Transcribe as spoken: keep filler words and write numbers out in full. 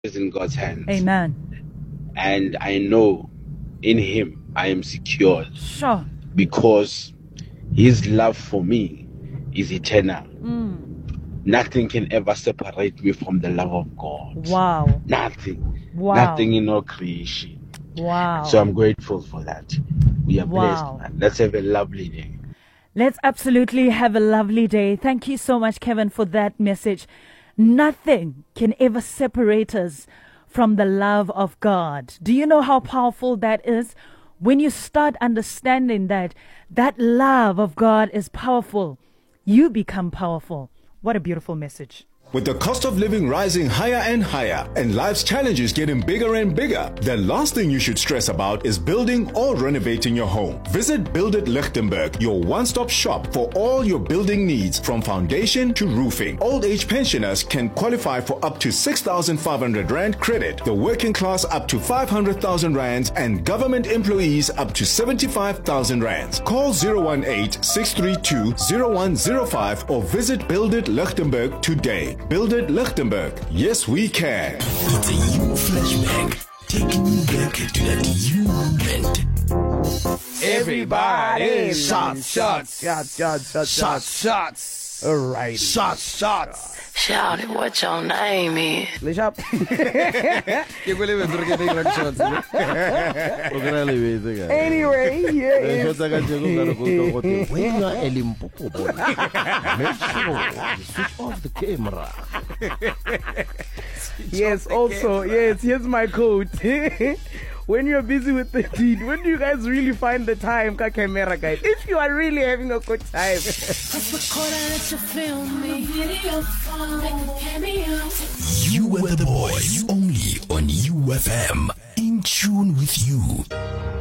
is in God's hands. Amen. And I know in Him I am secured. Sure. Because His love for me is eternal. Mm. Nothing can ever separate me from the love of God. Wow. Nothing. Wow. Nothing in all creation. Wow. So I'm grateful for that. We are Wow. blessed, man. Let's have a lovely day. Let's absolutely have a lovely day. Thank you so much, Kevin, for that message. Nothing can ever separate us from the love of God. Do you know how powerful that is? When you start understanding that that love of God is powerful, you become powerful. What a beautiful message. With the cost of living rising higher and higher and life's challenges getting bigger and bigger, the last thing you should stress about is building or renovating your home. Visit Build It Lichtenberg, your one-stop shop for all your building needs, from foundation to roofing. Old age pensioners can qualify for up to six thousand five hundred rand credit, the working class up to five hundred thousand rands, and government employees up to seventy-five thousand rands. Call zero one eight, six three two, zero one zero five or visit Build It Lichtenberg today. Build It Lichtenberg. Yes, we can. It's a you flashback, taking you back to that you moment. Everybody, shots, shots, shots, shots, shots, shots, shots. All right. Shots, shots. Shout it, what your name is? Let's up. Anyway, yeah. When you are a Limpopo boy, make sure you switch off the camera. Yes, also, yes, here's my code. When you're busy with the deed, when do you guys really find the time, ka camera guys? If you are really having a good time. You were the boys, only on U F M. In tune with you.